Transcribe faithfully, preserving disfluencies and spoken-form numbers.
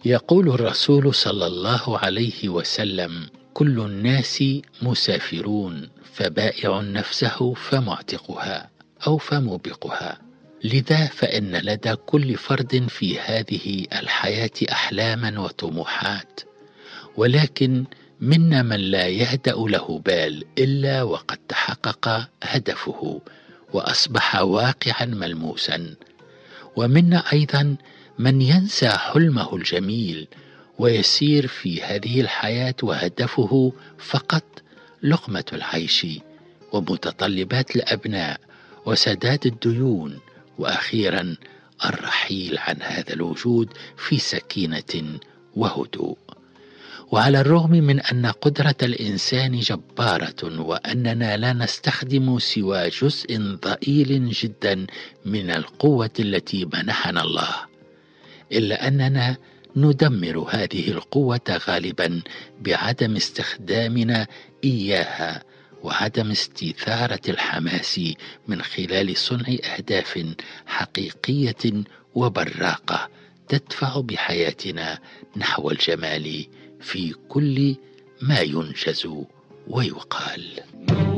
يقول الرسول صلى الله عليه وسلم: كل الناس مسافرون، فبائع نفسه فمعتقها أو فموبقها. لذا فإن لدى كل فرد في هذه الحياة أحلاما وطموحات، ولكن منا من لا يهدأ له بال إلا وقد تحقق هدفه وأصبح واقعا ملموسا، ومنا أيضا من ينسى حلمه الجميل ويسير في هذه الحياة وهدفه فقط لقمة العيش ومتطلبات الأبناء وسداد الديون، وأخيرا الرحيل عن هذا الوجود في سكينة وهدوء. وعلى الرغم من أن قدرة الإنسان جبارة وأننا لا نستخدم سوى جزء ضئيل جدا من القوة التي منحنا الله، إلا أننا ندمر هذه القوة غالبا بعدم استخدامنا إياها وعدم استثارة الحماس من خلال صنع أهداف حقيقية وبراقة تدفع بحياتنا نحو الجمال في كل ما ينجز ويقال.